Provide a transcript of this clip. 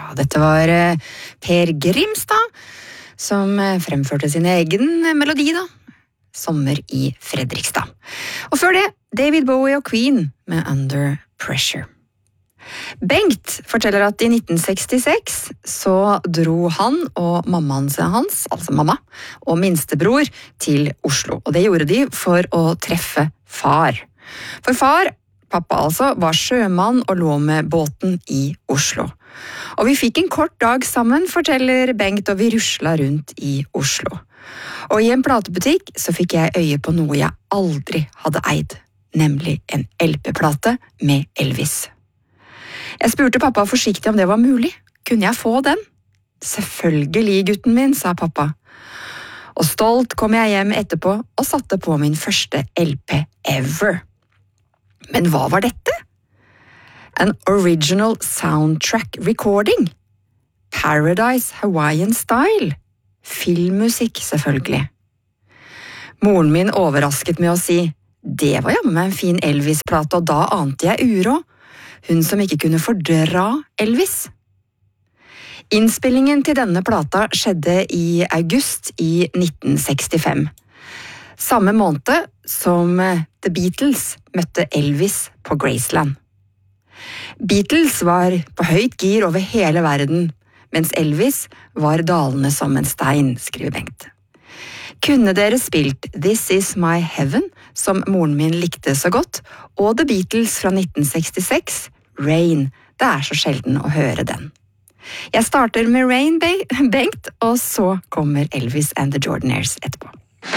Ja, dette var Per Grimstad, som fremførte sin egen melodi da. Sommer i Fredrikstad. Og før det, David Bowie og Queen med Under Pressure. Bengt forteller at i 1966 så dro han og mammaen hans, altså mamma, og minstebror til Oslo. Og det gjorde de for å treffe far. For far, pappa altså, var sjømann og lå med båten i Oslo. Og vi fikk en kort dag sammen, forteller Bengt, og vi rusla rundt i Oslo. Og i en platebutikk så fikk jeg øye på noe jeg aldri hadde eid, nemlig en LP-plate med Elvis. Jeg spurte pappa forsiktig om det var mulig. Kunne jeg få den? Selvfølgelig, gutten min, sa pappa. Og stolt kom jeg hjem etterpå og satte på min første LP ever. Men hva var dette? En original soundtrack recording. Paradise Hawaiian Style. Filmmusikk, selvfølgelig. Moren min overrasket med å si, det var jammen meg en fin Elvis-plate, og da ante jeg uro. Hun som ikke kunne fordra Elvis. Innspillingen til denne plata skjedde i august i 1965. Samme måned som The Beatles møtte Elvis på Graceland. Beatles var på høyt gir over hele verden, mens Elvis var dalende som en stein, skriver Bengt. Kunne dere spilt This Is My Heaven, som moren min likte så godt, og The Beatles fra 1966, Rain. Det er så sjelden å høre den. Jeg starter med Rain, Bengt, og så kommer Elvis and the Jordanaires etterpå.